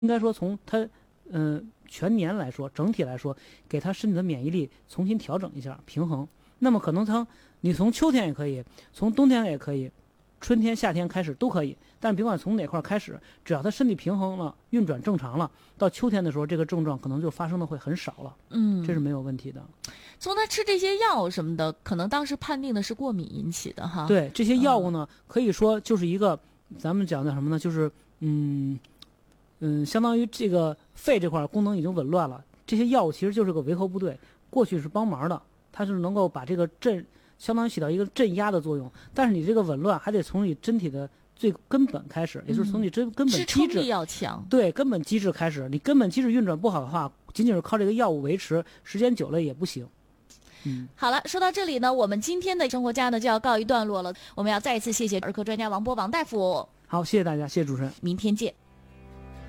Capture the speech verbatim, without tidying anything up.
应该说从他嗯、呃、全年来说，整体来说，给他身体的免疫力重新调整一下平衡。那么可能从你从秋天也可以，从冬天也可以，春天夏天开始都可以，但别管从哪块开始，只要他身体平衡了，运转正常了，到秋天的时候，这个症状可能就发生的会很少了。 嗯， 这是没有问题的。 从他吃这些药什么的，可能当时判定的是过敏引起的哈。 对，这些药物呢，嗯、可以说就是一个，咱们讲的什么呢？就是嗯嗯，相当于这个肺这块功能已经紊乱了，这些药物其实就是个维和部队，过去是帮忙的，它是能够把这个镇。相当于起到一个镇压的作用，但是你这个紊乱还得从你身体的最根本开始，也就是从你真根本机制、 嗯、要强， 对根本机制开始。你根本机制运转不好的话，仅仅是靠这个药物维持，时间久了也不行。嗯， 好了，说到这里呢，我们今天的生活家呢就要告一段落了。我们要再一次谢谢儿科专家王波王大夫。 好，谢谢大家，谢谢主持人， 明天见。